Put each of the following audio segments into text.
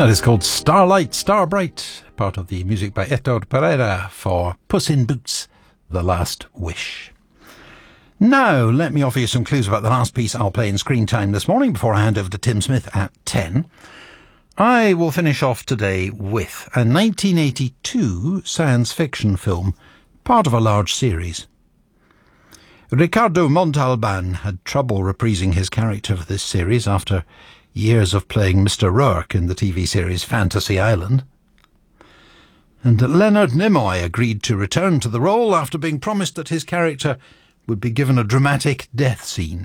That is called Starlight, Starbright, part of the music by Hector Pereira for Puss in Boots, The Last Wish. Now, let me offer you some clues about the last piece I'll play in Screen Time this morning before I hand over to Tim Smith at 10. I will finish off today with a 1982 science fiction film, part of a large series. Ricardo Montalban had trouble reprising his character for this series after years of playing Mr. Rourke in the TV series Fantasy Island. And Leonard Nimoy agreed to return to the role after being promised that his character would be given a dramatic death scene.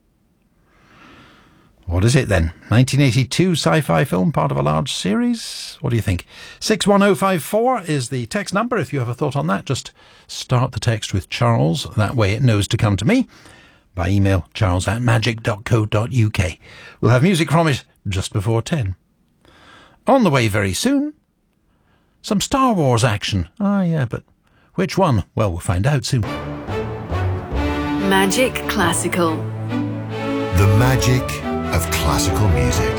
What is it then? 1982 sci-fi film, part of a large series? What do you think? 61054 is the text number. If you have a thought on that, just start the text with Charles. That way it knows to come to me. By email, charles@magic.co.uk. We'll have music from it just before 10. On the way very soon, some Star Wars action. Ah, yeah, but which one? Well, we'll find out soon. Magic Classical. The magic of classical music.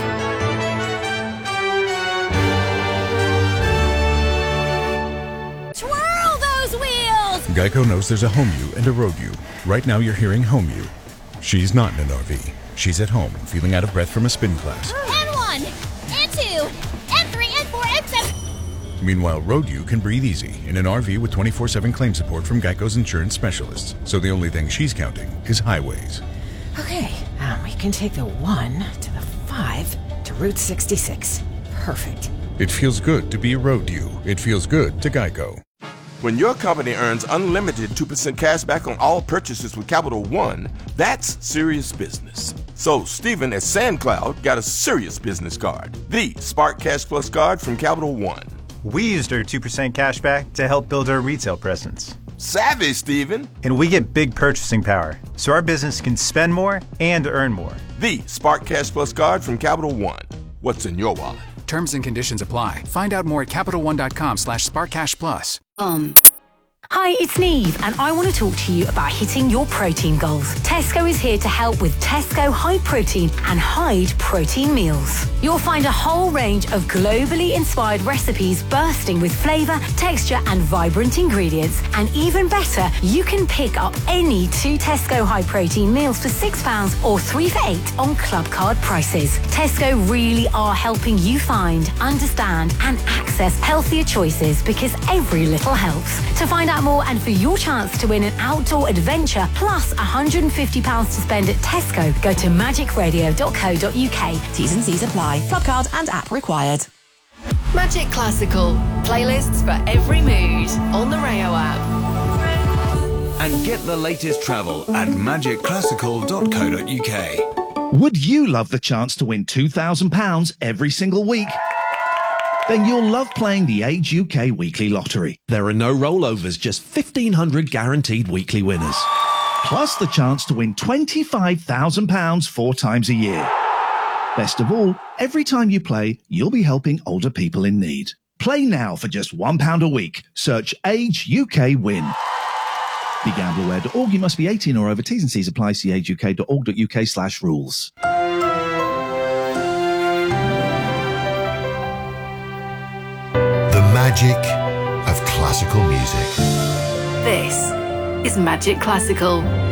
Twirl those wheels! Geico knows there's a home you and a road you. Right now you're hearing home you. She's not in an RV. She's at home, feeling out of breath from a spin class. N1, N2, N3, N4, N7. Meanwhile, road you can breathe easy in an RV with 24/7 claim support from Geico's insurance specialists. So the only thing she's counting is highways. Okay, we can take the 1 to the 5 to Route 66. Perfect. It feels good to be a road you. It feels good to Geico. When your company earns unlimited 2% cash back on all purchases with Capital One, that's serious business. So Stephen at SandCloud got a serious business card, the Spark Cash Plus card from Capital One. We used our 2% cash back to help build our retail presence. Savvy, Stephen. And we get big purchasing power, so our business can spend more and earn more. The Spark Cash Plus card from Capital One. What's in your wallet? Terms and conditions apply. Find out more at CapitalOne.com/SparkCashPlus. Hi, it's Neve, and I want to talk to you about hitting your protein goals. Tesco is here to help with Tesco High Protein and Hyde Protein Meals. You'll find a whole range of globally inspired recipes bursting with flavour, texture and vibrant ingredients. And even better, you can pick up any 2 Tesco High Protein meals for £6 or 3 for £8 on Club Card prices. Tesco really are helping you find, understand and access healthier choices because every little helps. To find out more and for your chance to win an outdoor adventure plus £150 to spend at Tesco, go to magicradio.co.uk. T's and C's apply. Club card and app required. Magic Classical. Playlists for every mood on the Rayo app. And get the latest travel at magicclassical.co.uk. Would you love the chance to win £2,000 every single week? Then you'll love playing the Age UK Weekly Lottery. There are no rollovers, just 1,500 guaranteed weekly winners. Plus the chance to win £25,000 4 times a year. Best of all, every time you play, you'll be helping older people in need. Play now for just £1 a week. Search Age UK Win. BeGambleAware.org. You must be 18 or over. T's and C's apply. See ageuk.org.uk/rules. Magic of classical music. This is Magic Classical.